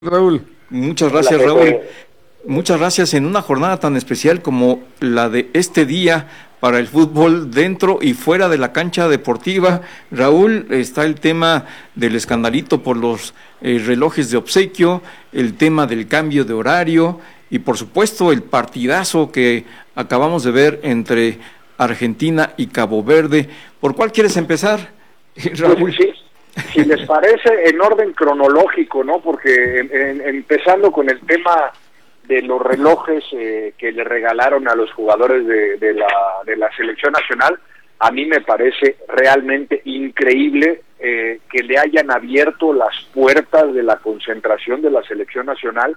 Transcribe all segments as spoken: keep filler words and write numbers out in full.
Raúl. Muchas gracias, Hola, Raúl. Pepe. Muchas gracias en una jornada tan especial como la de este día para el fútbol dentro y fuera de la cancha deportiva. Raúl, está el tema del escandalito por los eh, relojes de obsequio, el tema del cambio de horario y por supuesto el partidazo que acabamos de ver entre Argentina y Cabo Verde. ¿Por cuál quieres empezar, Raúl? Sí, si les parece, en orden cronológico, ¿no? Porque en, en, empezando con el tema de los relojes eh, que le regalaron a los jugadores de, de, la, de la selección nacional, a mí me parece realmente increíble eh, que le hayan abierto las puertas de la concentración de la selección nacional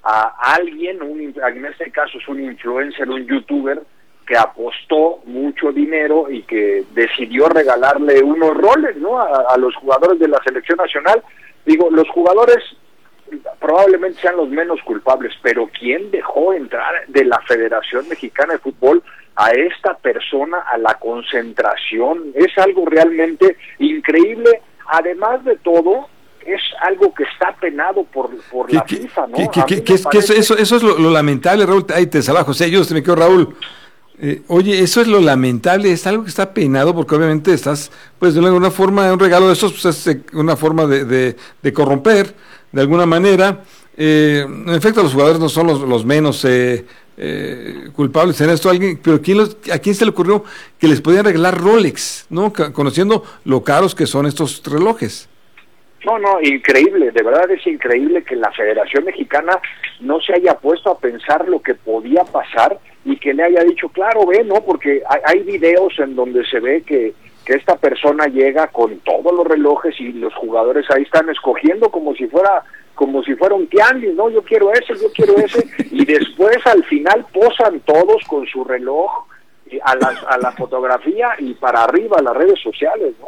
a alguien, un, en este caso es un influencer, un youtuber, que apostó mucho dinero y que decidió regalarle unos roles, ¿no?, a, a los jugadores de la selección nacional. Digo, los jugadores probablemente sean los menos culpables, pero ¿quién dejó entrar de la Federación Mexicana de Fútbol a esta persona a la concentración? Es algo realmente increíble. Además de todo, es algo que está penado por, por la ¿Qué, FIFA, ¿no? ¿qué, qué, qué, parece... que eso, eso es lo, lo lamentable, Raúl. Ahí te salva, José, yo se me quedo, Raúl. Eh, oye, eso es lo lamentable, es algo que está penado porque obviamente estás, pues de alguna forma, un regalo de esos, pues es una forma de, de, de corromper, de alguna manera. Eh, en efecto, los jugadores no son los, los menos eh, eh, culpables en esto, alguien, pero ¿quién los, ¿a quién se le ocurrió que les podían regalar Rolex, no? Conociendo lo caros que son estos relojes. No, no, increíble, de verdad es increíble que la Federación Mexicana no se haya puesto a pensar lo que podía pasar y que le haya dicho, claro, ve, ¿no? Porque hay, hay videos en donde se ve que, que esta persona llega con todos los relojes y los jugadores ahí están escogiendo como si fuera como si fuera un tianguis, ¿no? Yo quiero ese, yo quiero ese, y después al final posan todos con su reloj a la, a la fotografía y para arriba a las redes sociales, ¿no?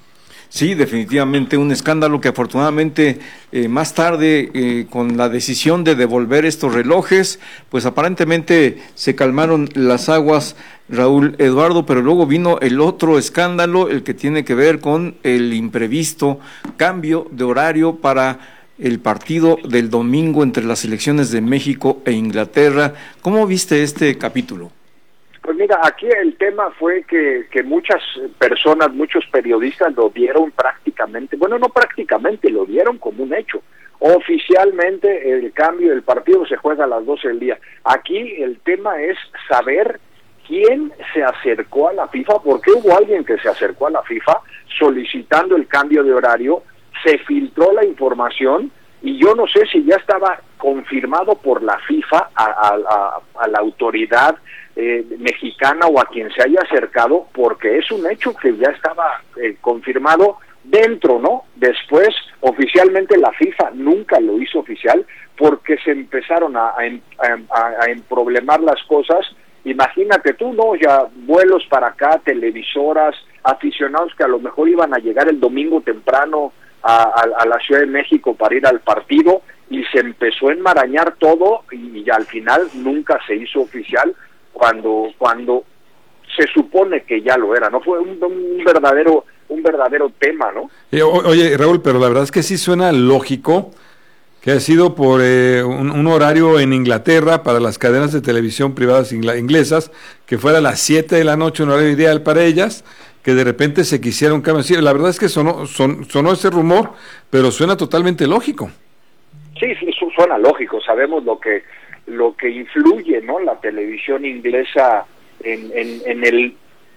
Sí, definitivamente un escándalo que afortunadamente eh, más tarde eh, con la decisión de devolver estos relojes, pues aparentemente se calmaron las aguas, Raúl Eduardo, pero luego vino el otro escándalo, el que tiene que ver con el imprevisto cambio de horario para el partido del domingo entre las selecciones de México e Inglaterra. ¿Cómo viste este capítulo? Pues mira, aquí el tema fue que, que muchas personas, muchos periodistas lo dieron prácticamente, bueno, no prácticamente, lo dieron como un hecho. Oficialmente el cambio del partido se juega a las doce del día. Aquí el tema es saber quién se acercó a la FIFA, porque hubo alguien que se acercó a la FIFA solicitando el cambio de horario, se filtró la información y yo no sé si ya estaba confirmado por la FIFA a, a, a, a la autoridad Eh, mexicana o a quien se haya acercado, porque es un hecho que ya estaba eh, confirmado dentro, ¿no? Después, oficialmente la FIFA nunca lo hizo oficial, porque se empezaron a, a, a, a emproblemar las cosas. Imagínate tú, ¿no? Ya vuelos para acá, televisoras, aficionados que a lo mejor iban a llegar el domingo temprano a, a, a la Ciudad de México para ir al partido, y se empezó a enmarañar todo, y, y al final nunca se hizo oficial, cuando cuando se supone que ya lo era, ¿no? Fue un, un verdadero un verdadero tema, ¿no? Eh, o, oye, Raúl, pero la verdad es que sí suena lógico que ha sido por eh, un, un horario en Inglaterra para las cadenas de televisión privadas ingla, inglesas, que fuera a las siete de la noche, un horario ideal para ellas, que de repente se quisiera un cambio así. La verdad es que sonó, son, sonó ese rumor, pero suena totalmente lógico. Sí, sí, suena lógico, sabemos lo que lo que influye, ¿no?, la televisión inglesa en, en, en el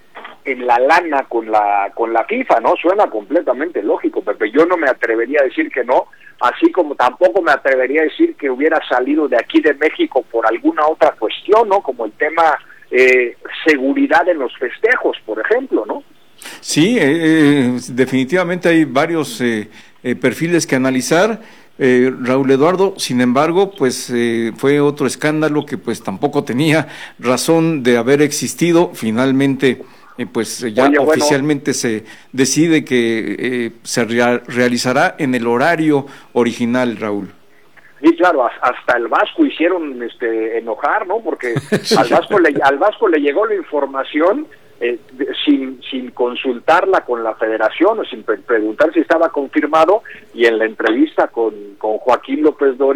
en la lana con la con la FIFA, ¿no? Suena completamente lógico, Pepe. Yo no me atrevería a decir que no, así como tampoco me atrevería a decir que hubiera salido de aquí de México por alguna otra cuestión, ¿no? Como el tema eh, seguridad en los festejos, por ejemplo, ¿no? Sí, eh, definitivamente hay varios eh, eh, perfiles que analizar. Eh, Raúl Eduardo, sin embargo, pues eh, fue otro escándalo que pues tampoco tenía razón de haber existido. Finalmente, eh, pues ya Oye, oficialmente bueno, se decide que eh, se rea- realizará en el horario original, Raúl. Y claro, hasta el Vasco hicieron este enojar, ¿no? Porque al Vasco le, al Vasco le llegó la información eh, de, sin sin consultarla con la Federación o sin pre preguntar si estaba confirmado, y en la entrevista con, con Joaquín López Dóriga